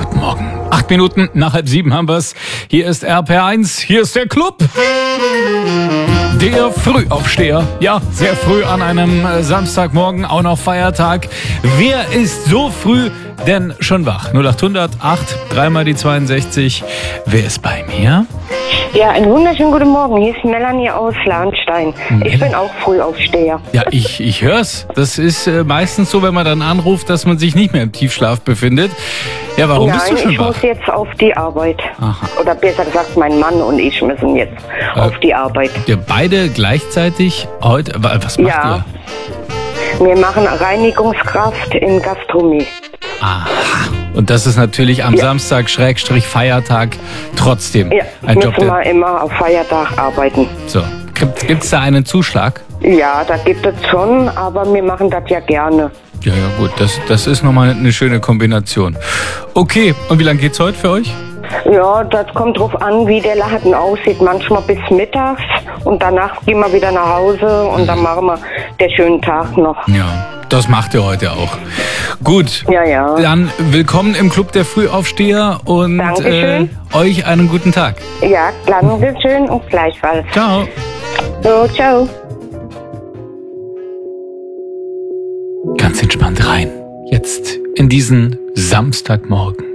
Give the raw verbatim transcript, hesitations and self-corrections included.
Guten Morgen. Acht Minuten nach halb sieben haben wir's. Hier ist R P R eins, hier ist der Club. Der Frühaufsteher. Ja, sehr früh an einem Samstagmorgen, auch noch Feiertag. Wer ist so früh denn schon wach? null acht hundert acht, dreimal die zweiundsechzig. Wer ist bei mir? Ja, einen wunderschönen guten Morgen. Hier ist Melanie aus Lahnstein. Mel- Ich bin auch Frühaufsteher. Ja, ich, ich hör's. Das ist äh, meistens so, wenn man dann anruft, dass man sich nicht mehr im Tiefschlaf befindet. Ja, warum Nein, bist du schon ich wach? muss jetzt auf die Arbeit. Aha. Oder besser gesagt, mein Mann und ich müssen jetzt Äh, auf die Arbeit. Ihr beide gleichzeitig heute. wa- Was macht Ja. ihr? Wir machen Reinigungskraft in Gastronomie. Aha. Und das ist natürlich am Ja. Samstag, Schrägstrich, Feiertag, trotzdem Ja, ein Job, müssen der... wir immer auf Feiertag arbeiten. So, gibt es da einen Zuschlag? Ja, da gibt es schon, aber wir machen das ja gerne. Ja, ja, gut, das, das ist nochmal eine schöne Kombination. Okay, und wie lange geht's heute für euch? Ja, das kommt drauf an, wie der Laden aussieht. Manchmal bis mittags und danach gehen wir wieder nach Hause und dann machen wir den schönen Tag noch. Ja, das macht ihr heute auch. Gut, Ja, ja. dann willkommen im Club der Frühaufsteher und äh, Dankeschön. euch einen guten Tag. Ja, Dankeschön und gleichfalls. Ciao. So, ciao. Ganz entspannt rein. Jetzt in diesen Samstagmorgen.